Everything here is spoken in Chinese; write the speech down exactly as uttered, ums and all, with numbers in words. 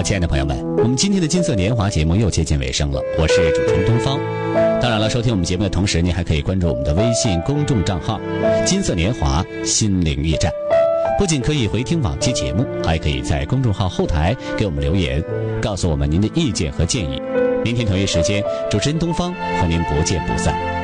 亲爱的朋友们，我们今天的金色年华节目又接近尾声了，我是主持人东方。当然了，收听我们节目的同时，您还可以关注我们的微信公众账号金色年华心灵驿站，不仅可以回听往期节目，还可以在公众号后台给我们留言，告诉我们您的意见和建议。明天同一时间，主持人东方和您不见不散。